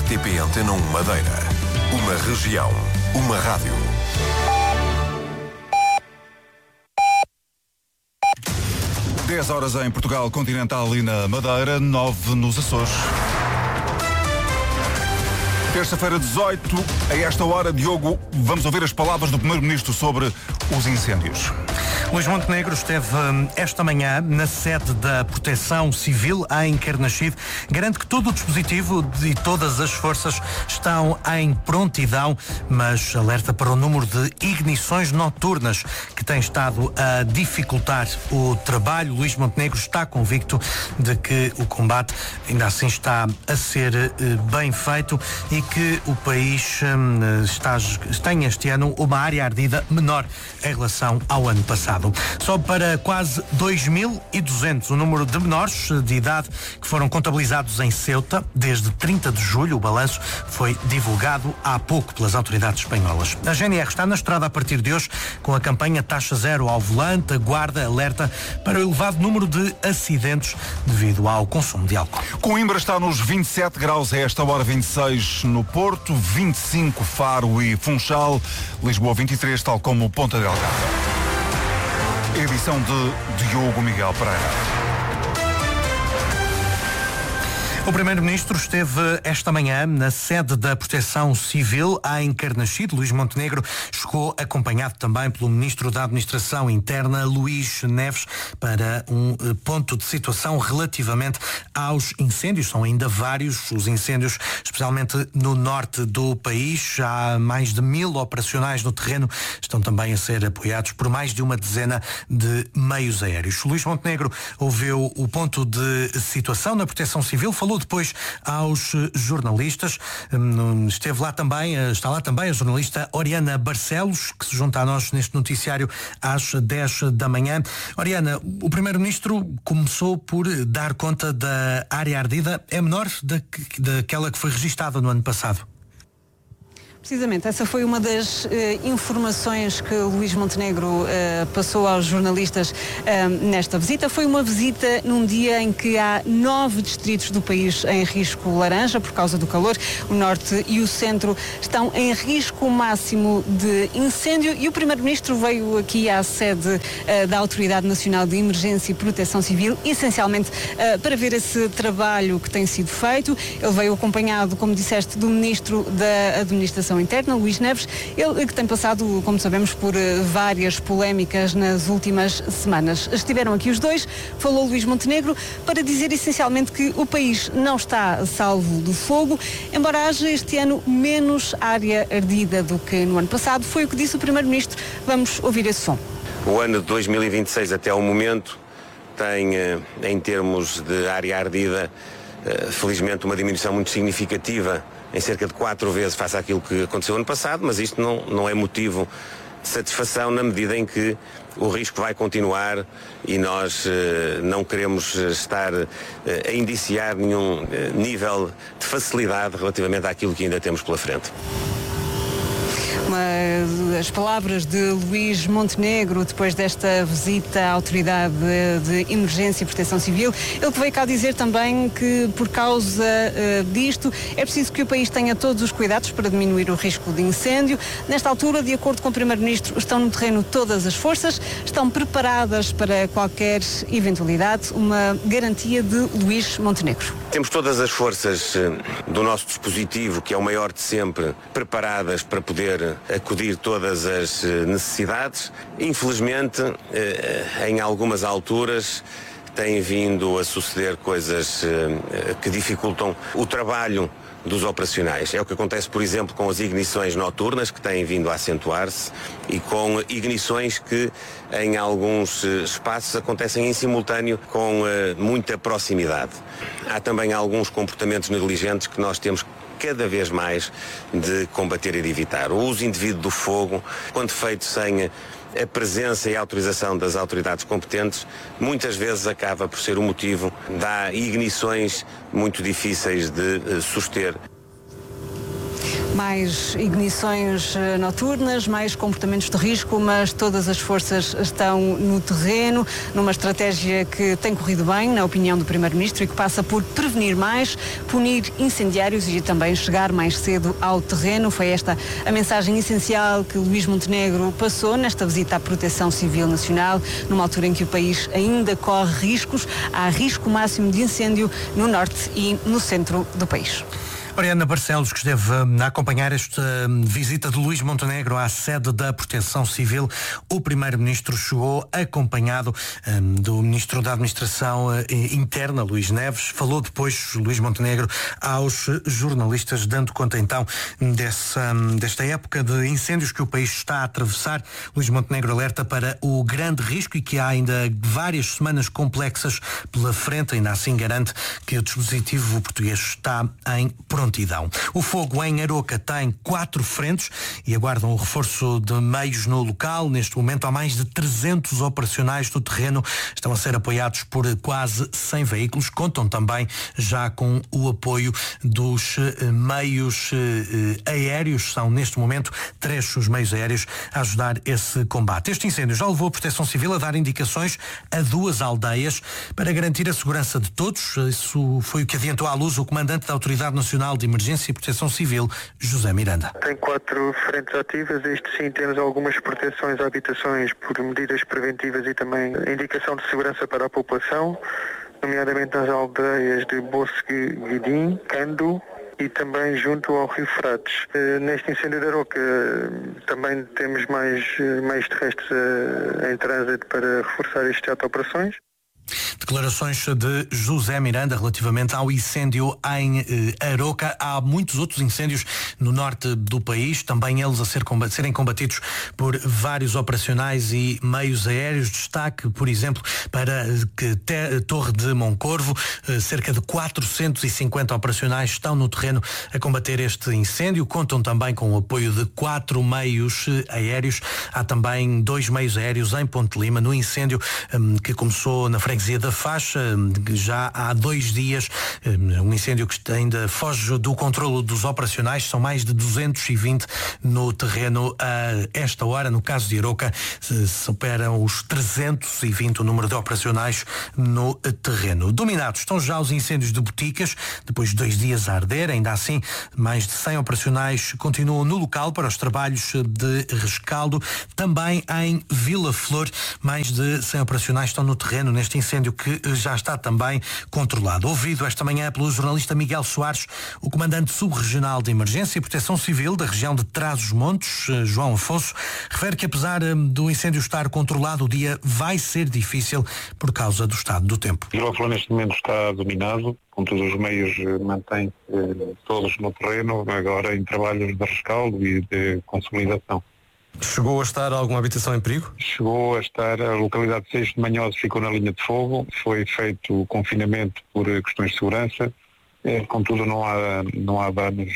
RTP Antena 1 Madeira. Uma região, uma rádio. Dez horas em Portugal Continental e na Madeira, 9 nos Açores. Terça-feira, 18, a esta hora, Diogo, vamos ouvir as palavras do Primeiro-Ministro sobre os incêndios. Luís Montenegro esteve esta manhã na sede da Proteção Civil em Carnaxide. Garante que todo o dispositivo e todas as forças estão em prontidão, mas alerta para o número de ignições noturnas que tem estado a dificultar o trabalho. Luís Montenegro está convicto de que o combate ainda assim está a ser bem feito e que o país tem este ano uma área ardida menor em relação ao ano passado. Sobe para quase 2.200 o número de menores de idade que foram contabilizados em Ceuta desde 30 de julho. O balanço foi divulgado há pouco pelas autoridades espanholas. A GNR está na estrada a partir de hoje com a campanha Taxa Zero ao volante. A Guarda alerta para o elevado número de acidentes devido ao consumo de álcool. Coimbra está nos 27 graus, a esta hora 26 no Porto, 25 Faro e Funchal, Lisboa 23, tal como Ponta Delgada. Edição de Diogo Miguel Pereira. O Primeiro-Ministro esteve esta manhã na sede da Proteção Civil em Carnaxide. Luís Montenegro chegou acompanhado também pelo Ministro da Administração Interna, Luís Neves, para um ponto de situação relativamente aos incêndios. São ainda vários os incêndios, especialmente no norte do país. Há mais de 1.000 operacionais no terreno. Estão também a ser apoiados por mais de uma dezena de meios aéreos. Luís Montenegro ouviu o ponto de situação na Proteção Civil, falou depois aos jornalistas. Está lá também a jornalista Oriana Barcelos, que se junta a nós neste noticiário às 10 da manhã. Oriana, o Primeiro-Ministro começou por dar conta da área ardida, é menor daquela que foi registada no ano passado. Precisamente, essa foi uma das informações que Luís Montenegro passou aos jornalistas nesta visita. Foi uma visita num dia em que há 9 distritos do país em risco laranja por causa do calor. O norte e o centro estão em risco máximo de incêndio e o Primeiro-Ministro veio aqui à sede da Autoridade Nacional de Emergência e Proteção Civil, essencialmente para ver esse trabalho que tem sido feito. Ele veio acompanhado, como disseste, do Ministro da Administração Interna, Luís Neves, ele que tem passado, como sabemos, por várias polémicas nas últimas semanas. Estiveram aqui os dois, falou Luís Montenegro para dizer essencialmente que o país não está salvo do fogo, embora haja este ano menos área ardida do que no ano passado. Foi o que disse o Primeiro-Ministro. Vamos ouvir esse som. O ano de 2026 até ao momento tem, em termos de área ardida, felizmente uma diminuição muito significativa, em cerca de 4 vezes face àquilo que aconteceu ano passado, mas isto não é motivo de satisfação na medida em que o risco vai continuar e nós não queremos estar a indiciar nenhum nível de facilidade relativamente àquilo que ainda temos pela frente. As palavras de Luís Montenegro depois desta visita à Autoridade de Emergência e Proteção Civil. Ele que veio cá dizer também que por causa disto é preciso que o país tenha todos os cuidados para diminuir o risco de incêndio. Nesta altura, de acordo com o Primeiro-Ministro, estão no terreno todas as forças, estão preparadas para qualquer eventualidade. Uma garantia de Luís Montenegro. Temos todas as forças do nosso dispositivo, que é o maior de sempre, preparadas para poder acudir todas as necessidades. Infelizmente, em algumas alturas, têm vindo a suceder coisas que dificultam o trabalho dos operacionais. É o que acontece, por exemplo, com as ignições noturnas, que têm vindo a acentuar-se, e com ignições que, em alguns espaços, acontecem em simultâneo com muita proximidade. Há também alguns comportamentos negligentes que nós temos cada vez mais de combater e de evitar. O uso indevido do fogo, quando feito sem a presença e a autorização das autoridades competentes, muitas vezes acaba por ser o motivo de ignições muito difíceis de suster. mais ignições noturnas, mais comportamentos de risco, mas todas as forças estão no terreno, numa estratégia que tem corrido bem, na opinião do Primeiro-Ministro, e que passa por prevenir mais, punir incendiários e também chegar mais cedo ao terreno. Foi esta a mensagem essencial que Luís Montenegro passou nesta visita à Proteção Civil Nacional, numa altura em que o país ainda corre riscos. Há risco máximo de incêndio no norte e no centro do país. Mariana Barcelos, que esteve a acompanhar esta visita de Luís Montenegro à sede da Proteção Civil. O Primeiro-Ministro chegou acompanhado do Ministro da Administração Interna, Luís Neves. Falou depois, Luís Montenegro, aos jornalistas, dando conta então desta época de incêndios que o país está a atravessar. Luís Montenegro alerta para o grande risco e que há ainda várias semanas complexas pela frente. Ainda assim garante que o dispositivo português está em prontidão. O fogo em Aroca tem 4 frentes e aguardam o reforço de meios no local. Neste momento há mais de 300 operacionais do terreno. Estão a ser apoiados por quase 100 veículos. Contam também já com o apoio dos meios aéreos. São neste momento 3 os meios aéreos a ajudar esse combate. Este incêndio já levou a Proteção Civil a dar indicações a 2 aldeias para garantir a segurança de todos. Isso foi o que adiantou à luz o comandante da Autoridade Nacional de Emergência e Proteção Civil, José Miranda. Tem 4 frentes ativas. Isto sim, temos algumas proteções a habitações por medidas preventivas e também indicação de segurança para a população, nomeadamente nas aldeias de Bosque Guidim, Cando e também junto ao Rio Frates. Neste incêndio da Aroca também temos mais meios terrestres em trânsito para reforçar este teatro de operações. Declarações de José Miranda relativamente ao incêndio em Aroca. Há muitos outros incêndios no norte do país, também eles a serem combatidos por vários operacionais e meios aéreos. Destaque, por exemplo, para Torre de Moncorvo. Cerca de 450 operacionais estão no terreno a combater este incêndio. Contam também com o apoio de 4 meios aéreos. Há também 2 meios aéreos em Ponte Lima, no incêndio que começou na freguesia da Faixa, já há 2 dias, um incêndio que ainda foge do controlo dos operacionais. São mais de 220 no terreno a esta hora. No caso de Aroca, superam os 320 o número de operacionais no terreno. Dominados estão já os incêndios de Boticas, depois de 2 dias a arder. Ainda assim, mais de 100 operacionais continuam no local para os trabalhos de rescaldo. Também em Vila Flor, mais de 100 operacionais estão no terreno neste incêndio que já está também controlado. Ouvido esta manhã pelo jornalista Miguel Soares, o comandante subregional de Emergência e Proteção Civil da região de Trás-os-Montes, João Afonso, refere que apesar do incêndio estar controlado, o dia vai ser difícil por causa do estado do tempo. Vila Flor neste momento está dominado, com todos os meios mantém todos no terreno, agora em trabalhos de rescaldo e de consolidação. Chegou a estar alguma habitação em perigo? Chegou a estar, a localidade de Seixo de Manhoso ficou na linha de fogo, foi feito o confinamento por questões de segurança, contudo não há danos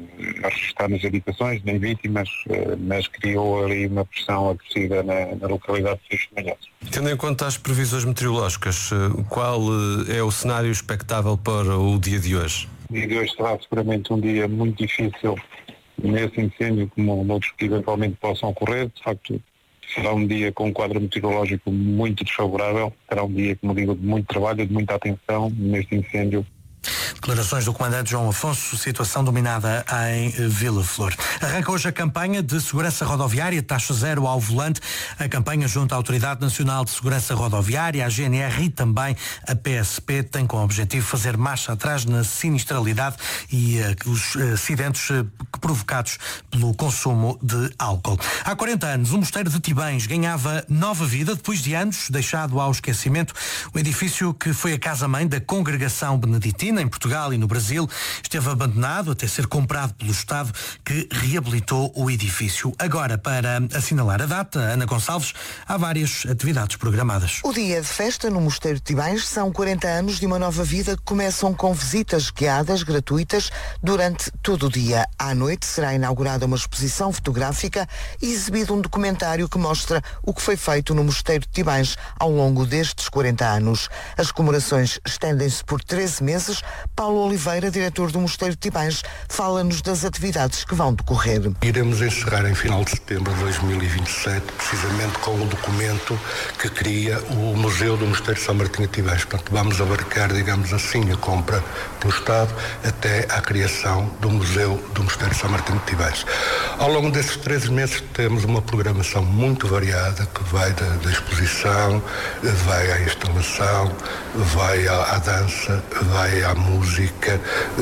a registrar nas habitações, nem vítimas, mas criou ali uma pressão acrescida na localidade de Seixo de Manhoso. Tendo em conta as previsões meteorológicas, qual é o cenário expectável para o dia de hoje? O dia de hoje será seguramente um dia muito difícil nesse incêndio, como outros que eventualmente possam ocorrer. De facto, será um dia com um quadro meteorológico muito desfavorável. Será um dia, como digo, de muito trabalho, de muita atenção neste incêndio. Declarações do comandante João Afonso, situação dominada em Vila Flor. Arranca hoje a campanha de segurança rodoviária, taxa zero ao volante. A campanha junto à Autoridade Nacional de Segurança Rodoviária, a GNR e também a PSP tem como objetivo fazer marcha atrás na sinistralidade e os acidentes provocados pelo consumo de álcool. Há 40 anos, o Mosteiro de Tibães ganhava nova vida depois de anos deixado ao esquecimento. O edifício que foi a casa-mãe da Congregação Beneditina em Portugal e no Brasil esteve abandonado até ser comprado pelo Estado, que reabilitou o edifício. Agora, para assinalar a data, Ana Gonçalves, há várias atividades programadas. O dia de festa no Mosteiro de Tibães são 40 anos de uma nova vida que começam com visitas guiadas gratuitas durante todo o dia. À noite será inaugurada uma exposição fotográfica e exibido um documentário que mostra o que foi feito no Mosteiro de Tibães ao longo destes 40 anos. As comemorações estendem-se por 13 meses visitas. Paulo Oliveira, diretor do Mosteiro de Tibães, fala-nos das atividades que vão decorrer. Iremos encerrar em final de setembro de 2027, precisamente com o documento que cria o Museu do Mosteiro de São Martinho de Tibães. Portanto, vamos abarcar, digamos assim, a compra pelo Estado até à criação do Museu do Mosteiro de São Martinho de Tibães. Ao longo desses 13 meses temos uma programação muito variada que vai da exposição, vai à instalação, vai à dança, vai à música,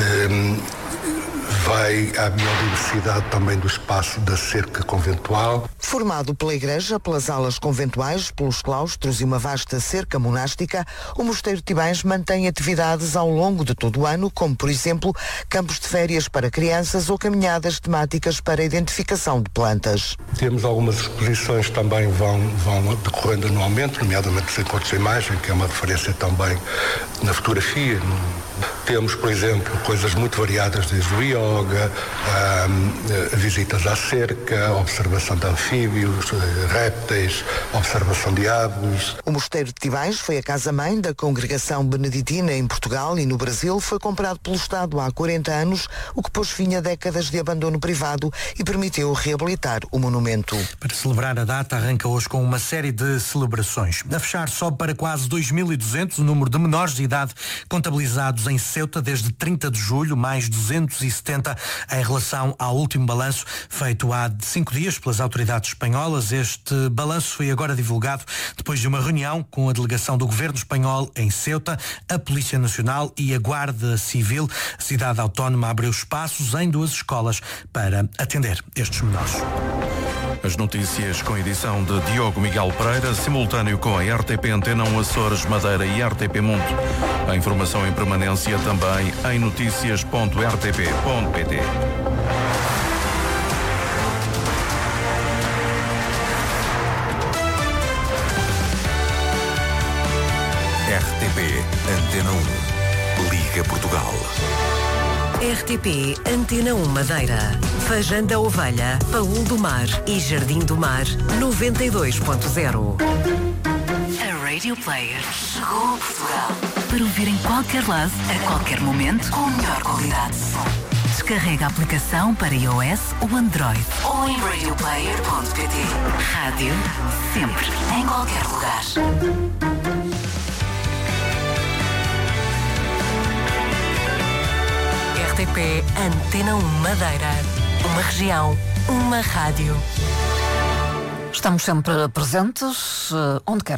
vai à biodiversidade também do espaço da cerca conventual. Formado pela igreja, pelas alas conventuais, pelos claustros e uma vasta cerca monástica, o Mosteiro de Tibães mantém atividades ao longo de todo o ano, como, por exemplo, campos de férias para crianças ou caminhadas temáticas para a identificação de plantas. Temos algumas exposições que também vão decorrendo anualmente, nomeadamente os encontros de imagem, que é uma referência também na fotografia. Temos, por exemplo, coisas muito variadas, desde o yoga, visitas à cerca, observação de anfíbios, répteis, observação de aves. O Mosteiro de Tibães foi a casa-mãe da congregação beneditina em Portugal e no Brasil. Foi comprado pelo Estado há 40 anos, o que pôs fim a décadas de abandono privado e permitiu reabilitar o monumento. Para celebrar a data, arranca hoje com uma série de celebrações. A fechar, sobe para quase 2.200 o número de menores de idade contabilizados em Ceuta desde 30 de julho, mais 270 em relação ao último balanço feito há 5 dias pelas autoridades espanholas. Este balanço foi agora divulgado depois de uma reunião com a delegação do governo espanhol em Ceuta, a Polícia Nacional e a Guarda Civil. A cidade autónoma abriu espaços em 2 escolas para atender estes menores. As notícias com edição de Diogo Miguel Pereira, simultâneo com a RTP Antena 1 Açores, Madeira e RTP Mundo. A informação em permanência também em noticias.rtp.pt. RTP Antena 1. Liga Portugal. RTP Antena 1 Madeira, Fajã da Ovelha, Paúl do Mar e Jardim do Mar 92.0. A Radio Player chegou a Portugal para ouvir em qualquer lado, a qualquer momento, com a melhor qualidade de som. Descarrega a aplicação para iOS ou Android ou em radioplayer.pt. Rádio sempre, em qualquer lugar. RTP Antena 1 Madeira. Uma região, uma rádio. Estamos sempre presentes, onde quer